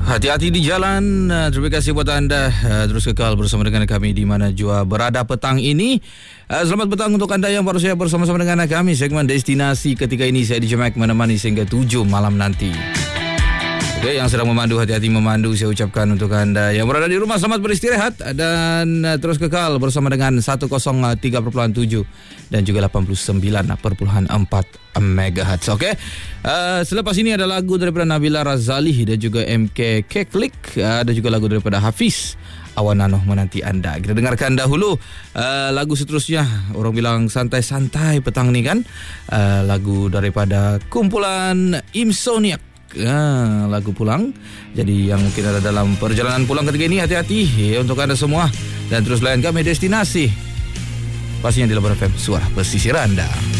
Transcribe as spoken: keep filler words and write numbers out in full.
Hati-hati di jalan. Terima kasih buat anda terus kekal bersama dengan kami di mana jua berada petang ini. Selamat petang untuk anda yang baru saya bersama-sama dengan kami segmen Destinasi. Ketika ini saya di Jemek menemani sehingga tujuh malam nanti. Oke, yang sedang memandu, hati-hati memandu. Saya ucapkan untuk anda yang berada di rumah selamat beristirahat dan terus kekal bersama dengan seratus tiga perpuluhan tujuh dan juga lapan puluh sembilan perpuluhan empat megahertz. Oke, uh, selepas ini ada lagu daripada Nabila Razali dan juga M K Keklik. Uh, ada juga lagu daripada Hafiz, Awan Nanoh menanti anda. Kita dengarkan dahulu uh, lagu seterusnya. Orang bilang santai-santai petang ni kan. Uh, lagu daripada kumpulan Insomniac. Ah, lagu pulang. Jadi yang mungkin ada dalam perjalanan pulang ketika ini, hati-hati ya, untuk anda semua. Dan terus layan kami Destinasi pastinya di Labuan F M, suara pesisir anda.